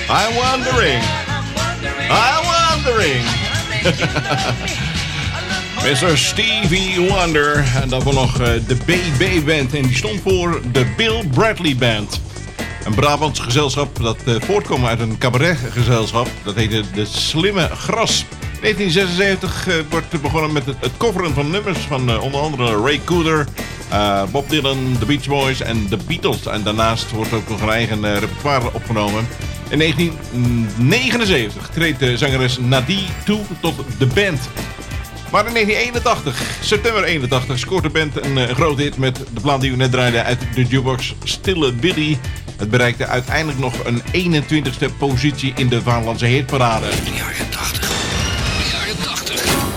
I'm wondering. Mr. Stevie Wonder. En dan nog de BB Band. En die stond voor de Bill Bradley Band. Een Brabants gezelschap dat voortkwam uit een cabaretgezelschap. Dat heette De Slimme Gras. 1976 wordt begonnen met het coveren van nummers van onder andere Ray Cooder, Bob Dylan, The Beach Boys en The Beatles. En daarnaast wordt ook nog een eigen repertoire opgenomen. In 1979 treedt de zangeres Nadie toe tot de band. Maar in 1981, september 81, scoort de band een grote hit met de plaat die we net draaiden uit de jukebox, Stille Willy. Het bereikte uiteindelijk nog een 21ste positie in de Vaderlandse hitparade. In de jaren 80.